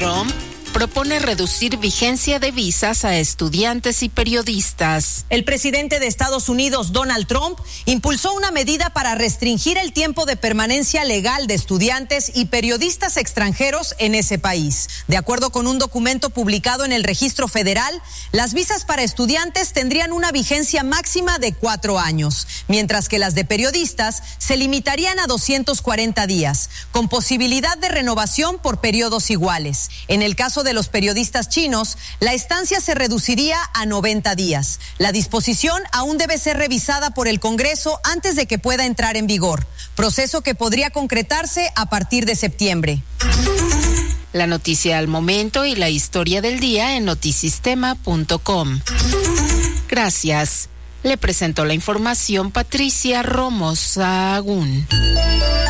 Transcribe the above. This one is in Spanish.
Trump propone reducir vigencia de visas a estudiantes y periodistas. El presidente de Estados Unidos, Donald Trump, impulsó una medida para restringir el tiempo de permanencia legal de estudiantes y periodistas extranjeros en ese país. De acuerdo con un documento publicado en el Registro Federal, las visas para estudiantes tendrían una vigencia máxima de 4 años, mientras que las de periodistas se limitarían a 240 días, con posibilidad de renovación por periodos iguales. En el caso de los periodistas chinos, la estancia se reduciría a 90 días. La disposición aún debe ser revisada por el Congreso antes de que pueda entrar en vigor, proceso que podría concretarse a partir de septiembre. La noticia al momento y la historia del día en notisistema.com. Gracias. Le presentó la información Patricia Romo Sahagún.